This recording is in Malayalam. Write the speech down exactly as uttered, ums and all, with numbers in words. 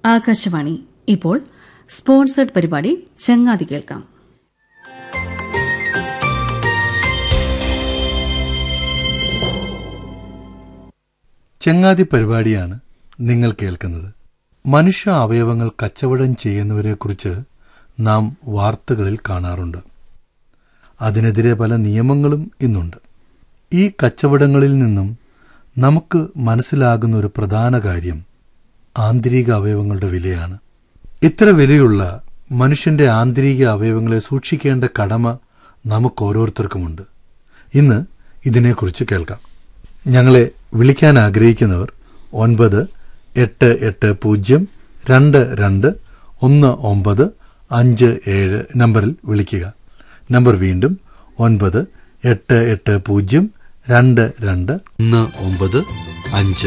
ആകാശവാണി. ഇപ്പോൾ സ്പോൺസേഡ് പരിപാടി ചങ്ങാതി കേൾക്കാം. ചങ്ങാതി പരിപാടിയാണ് നിങ്ങൾ കേൾക്കുന്നത്. മനുഷ്യ അവയവങ്ങൾ കച്ചവടം ചെയ്യുന്നവരെക്കുറിച്ച് നാം വാർത്തകളിൽ കാണാറുണ്ട്. അതിനെതിരെ പല നിയമങ്ങളും ഇന്നുണ്ട്. ഈ കച്ചവടങ്ങളിൽ നിന്നും നമുക്ക് മനസ്സിലാകുന്ന ഒരു പ്രധാന കാര്യം ആന്തരിക അവയവങ്ങളുടെ വിലയാണ്. ഇത്ര വിലയുള്ള മനുഷ്യന്റെ ആന്തരിക അവയവങ്ങളെ സൂക്ഷിക്കേണ്ട കടമ നമുക്കോരോരുത്തർക്കുമുണ്ട്. ഇന്ന് ഇതിനെക്കുറിച്ച് കേൾക്കാം. ഞങ്ങളെ വിളിക്കാൻ ആഗ്രഹിക്കുന്നവർ ഒൻപത് എട്ട് എട്ട് പൂജ്യം രണ്ട് രണ്ട് ഒന്ന് ഒമ്പത് അഞ്ച് ഏഴ് നമ്പറിൽ വിളിക്കുക. നമ്പർ വീണ്ടും ഒൻപത് എട്ട് എട്ട് പൂജ്യം രണ്ട് രണ്ട് ഒന്ന് ഒമ്പത് അഞ്ച്